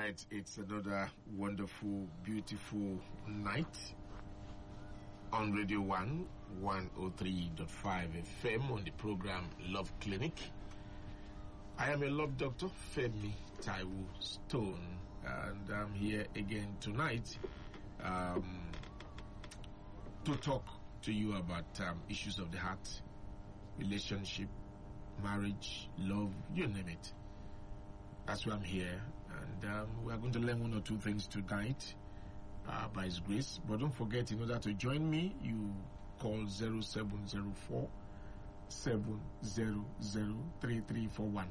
right, it's another wonderful, beautiful night on Radio 1, 103.5 FM on the program Love Clinic. I am a love doctor, Femi Taiwo Stone, and I'm here again tonight to talk to you about issues of the heart, relationship, marriage, love, you name it. That's why I'm here, and we are going to learn one or two things tonight by His grace. But don't forget, in order to join me, you call 0704 700 3341.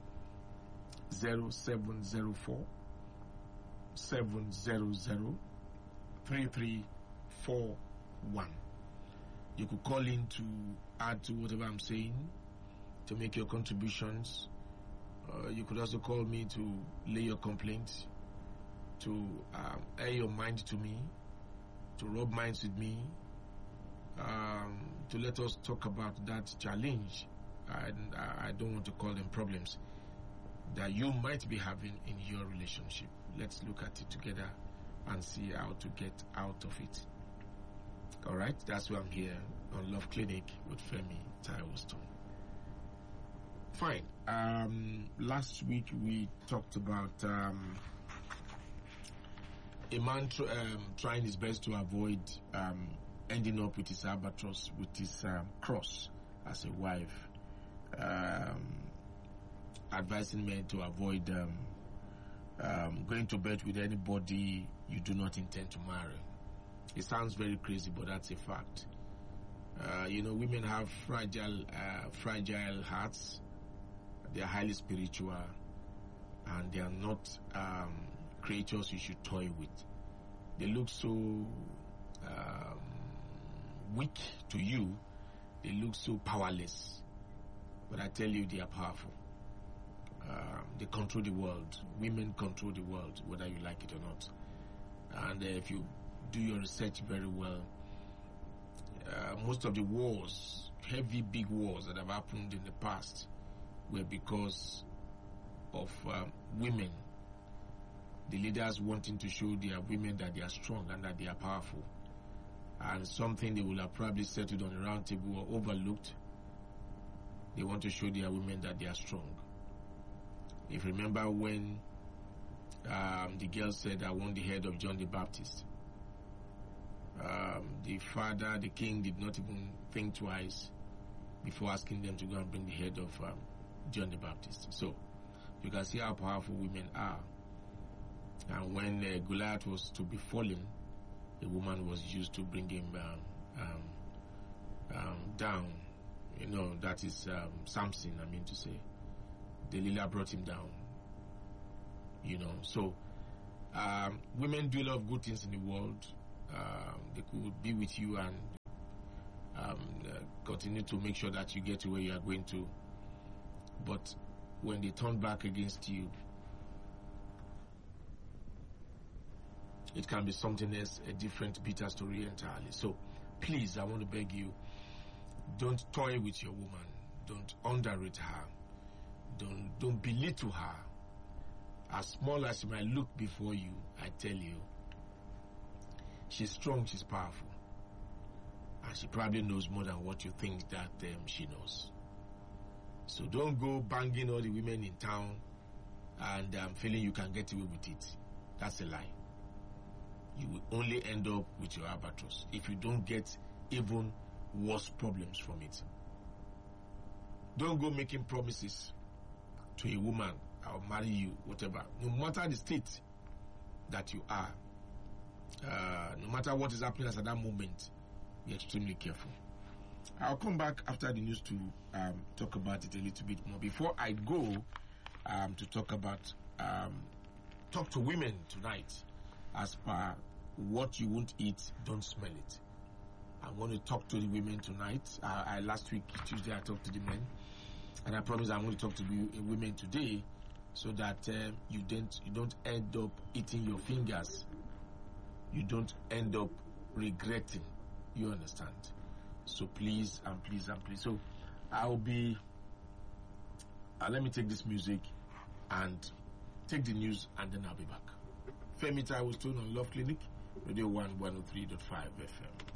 0704 700 3341. You could call in to add to whatever I'm saying, to make your contributions. You could also call me to lay your complaints, to air your mind to me, to rub minds with me, to let us talk about that challenge. I don't want to call them problems that you might be having in your relationship. Let's look at it together and see how to get out of it. All right, that's why I'm here on Love Clinic with Femi Taiwo Stone. Fine. Last week we talked about a man trying his best to avoid ending up with his albatross, with his cross as a wife, advising men to avoid going to bed with anybody you do not intend to marry. It sounds very crazy, but that's a fact. Women have fragile hearts. They are highly spiritual, and they are not creatures you should toy with. They look so weak to you. They look so powerless. But I tell you, they are powerful. They control the world. Women control the world, whether you like it or not. And if you do your research very well, most of the wars, heavy big wars that have happened in the past, were because of women. The leaders wanting to show their women that they are strong and that they are powerful. And something they will have probably settled on a round table or overlooked. They want to show their women that they are strong. If you remember when the girl said, "I want the head of John the Baptist," the father, the king, did not even think twice before asking them to go and bring the head of John the Baptist. So you can see how powerful women are. And when Goliath was to be fallen, a woman was used to bring him down. That is Samson, I mean to say. Delilah brought him down. So women do a lot of good things in the world. They could be with you and continue to make sure that you get to where you are going to. But when they turn back against you, it can be something else, a different, bitter story entirely. So please, I want to beg you, don't toy with your woman. Don't underrate her. Don't belittle her. As small as she might look before you, I tell you, she's strong, she's powerful. And she probably knows more than what you think that she knows. So don't go banging all the women in town and feeling you can get away with it. That's a lie. You will only end up with your albatross if you don't get even worse problems from it. Don't go making promises to a woman, "I'll marry you," whatever. No matter the state that you are, no matter what is happening at that moment, be extremely careful. I'll come back after the news to talk about it a little bit more. Before I go to talk about talk to women tonight, as per what you won't eat, don't smell it. I want to talk to the women tonight. Last week, Tuesday, I talked to the men. And I promise I'm going to talk to the women today so that you don't end up eating your fingers. You don't end up regretting. You understand? So please and please and please. So I'll be... let me take this music and Take the news and then I'll be back. Femi Taiwo Stone on Love Clinic, Radio 1 103.5 FM.